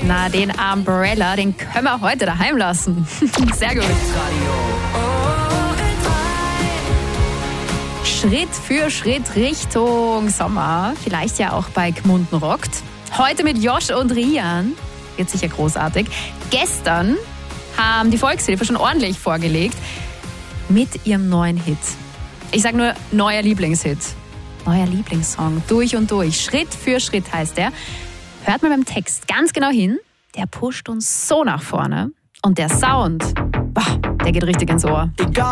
Na, den Umbrella, den können wir heute daheim lassen. Sehr gut. Schritt für Schritt Richtung Sommer. Vielleicht ja auch bei Gmunden rockt. Heute mit Josh und Rian. Wird sicher großartig. Gestern haben die Volkshilfe schon ordentlich vorgelegt mit ihrem neuen Hit. Ich sage nur neuer Lieblingshit. Neuer Lieblingssong. Durch und durch. Schritt für Schritt heißt der. Hört mal beim Text ganz genau hin. Der pusht uns so nach vorne. Und der Sound, der geht richtig ins Ohr. Egal